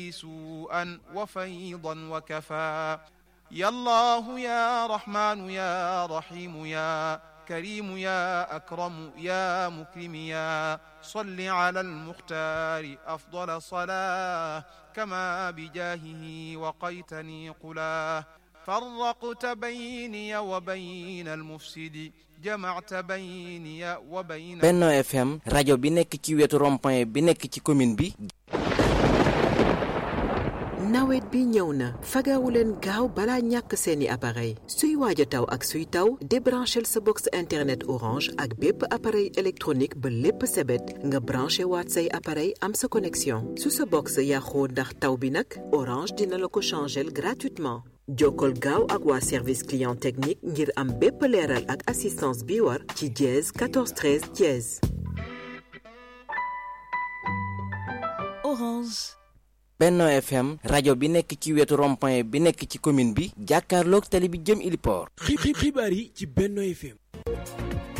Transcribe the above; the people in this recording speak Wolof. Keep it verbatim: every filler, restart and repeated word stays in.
سوءا وفيضا وكفى يا الله يا رحمن يا رحيم يا كريم يا أكرم يا مكرم يا صل على المختار أفضل صلاة كما بجاهه وقيتني قلاه فرقت بيني وبين المفسد جمعت بيني وبين Benno F M rajo bi nekk ci wetu rond-point bi nekk ci commune bi. nawet bi ñëw na fagawu leen gaaw balaa ñàkk seeni appareil suy waaj a taw ak suy taw débranchel sa box internet orange ak bépp appareil électronique ba lépp sebet nga branché waat say appareil am sa connexion su sa box yàqoo ndax taw bi nag orange dina la ko changel gratuitement jokkol gaaw ak waa service client technique ngir am bépp leeral ak assistance bi war ci dièse quatorze treize dièse. Orange. Benno F M rajo bi nekk ci wetu rond-point bi nekk ci commune bi jàkkaarloog tali bi jëm Iliport. xibaar yi ci Benno F M.